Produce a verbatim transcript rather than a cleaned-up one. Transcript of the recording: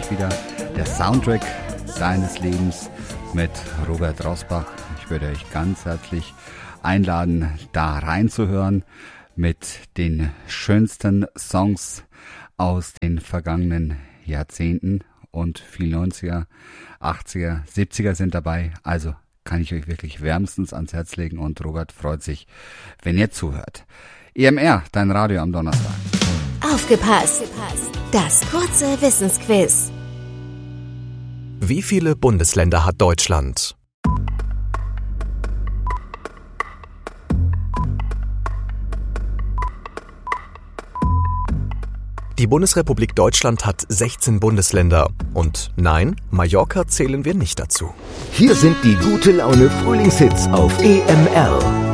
gleich wieder der Soundtrack deines Lebens mit Robert Rosbach. Ich würde euch ganz herzlich einladen, da reinzuhören mit den schönsten Songs aus den vergangenen Jahrzehnten, und viel neunziger, achtziger, siebziger sind dabei. Also kann ich euch wirklich wärmstens ans Herz legen, und Robert freut sich, wenn ihr zuhört. E M R, dein Radio am Donnerstag. Aufgepasst! Das kurze Wissensquiz. Wie viele Bundesländer hat Deutschland? Die Bundesrepublik Deutschland hat sechzehn Bundesländer. Und nein, Mallorca zählen wir nicht dazu. Hier sind die gute Laune Frühlingshits auf E M R.